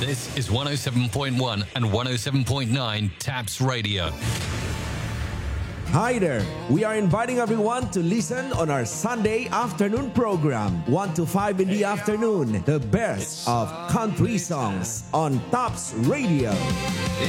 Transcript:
This is 107.1 and 107.9 Taps Radio. Hi there. We are inviting everyone to listen on our Sunday afternoon program, 1 to 5 in the afternoon, the best of country songs on Taps Radio.